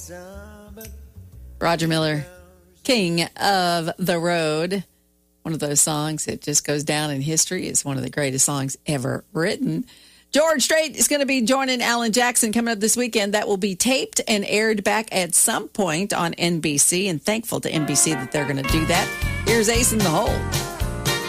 Roger Miller, King of the Road. One of those songs that just goes down in history. It's one of the greatest songs ever written. George Strait is going to be joining Alan Jackson coming up this weekend. That will be taped and aired back at some point on NBC, and thankful to NBC that they're going to do that. Here's Ace in the Hole.